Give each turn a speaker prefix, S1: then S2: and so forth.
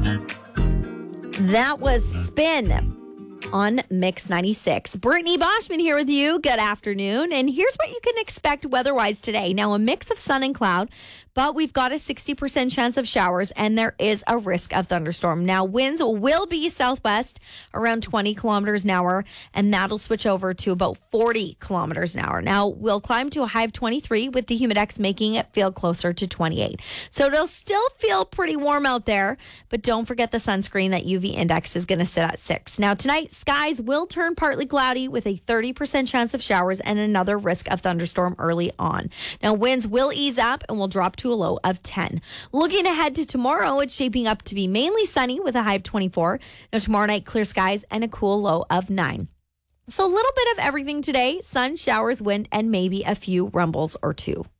S1: That was Spin on Mix 96. Brittany Boschman here with you. Good afternoon. And here's what you can expect weather-wise today. Now, a mix of sun and cloud, but we've got a 60% chance of showers, and there is a risk of thunderstorm. Now, winds will be southwest around 20 kilometers an hour, and that'll switch over to about 40 kilometers an hour. Now, we'll climb to a high of 23 with the humidex making it feel closer to 28. So it'll still feel pretty warm out there, but don't forget the sunscreen. That UV index is going to sit at 6. Now, tonight, skies will turn partly cloudy with a 30% chance of showers and another risk of thunderstorm early on. Now, winds will ease up and will drop to a low of 10. Looking ahead to tomorrow, it's shaping up to be mainly sunny with a high of 24. Now, tomorrow night, clear skies and a cool low of 9. So a little bit of everything today: sun, showers, wind, and maybe a few rumbles or two.